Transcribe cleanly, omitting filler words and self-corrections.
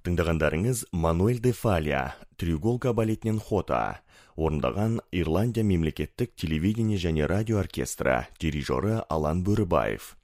Тыңдағандарыңыз Мануэль де Фалия, «Треуголка» балетінен «Хота», орындаған Ирландия мемлекеттік телевидение және радио оркестрі, дирижері Алан Бөрібаев.